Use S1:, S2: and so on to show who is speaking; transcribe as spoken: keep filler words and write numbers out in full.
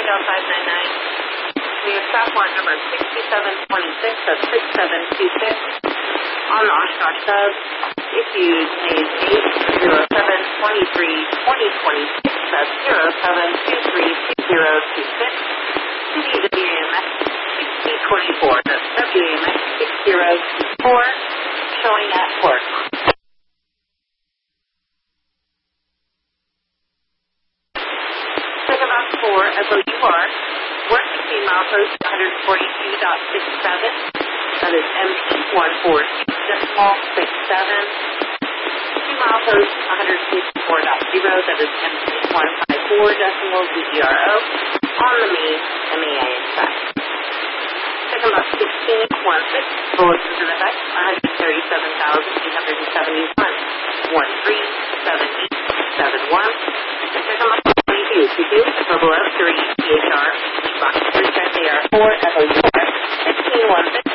S1: Tango five nine nine. We have stop warrant number sixty-seven twenty-six of six seven two six on the Oshkosh sub. Issued page eight zero seven twenty-three twenty twenty-six of zero seven two three two zero two six. City W A M X sixty twenty-four. That's W A M X six zero two four. Showing at port. Second box four, S O U R. Work between milepost one forty-two point six seven. That is M P one forty-six decimal six seven. Two milepost one fifty-four point zero. That is M P one fifty-four decimal zero. On the main M A I inside. Second box sixteen one six. Bulletins in effect one thirty-seven thousand eight hundred seventy-one. one three seven eight seven one. Second box twenty-two two two. Total of three P H R. Box three check A R four F O U R. fifteen one six.